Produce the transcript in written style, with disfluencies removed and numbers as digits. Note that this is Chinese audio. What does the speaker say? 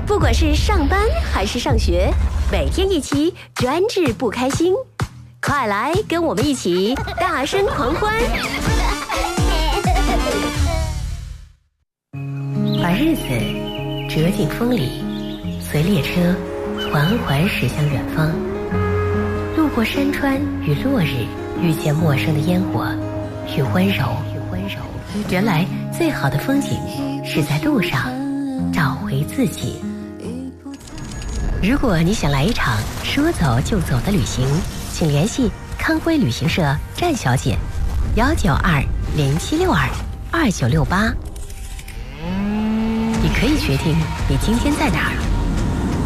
不管是上班还是上学，每天一期，专治不开心。快来跟我们一起大声狂欢！把日子折进风里，随列车缓缓驶向远方。路过山川与落日，遇见陌生的烟火与温柔。原来最好的风景是在路上找回自己。如果你想来一场说走就走的旅行，请联系康辉旅行社战小姐，19207622968。你可以决定你今天在哪儿，